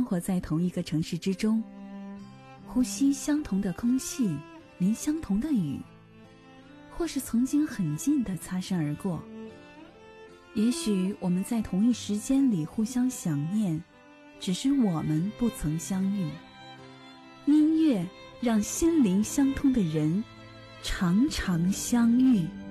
活在同一个城市之中，呼吸相同的空气，淋相同的雨，或是曾经很近的擦身而过。也许我们在同一时间里互相想念，只是我们不曾相遇。音乐让心灵相通的人常常相遇。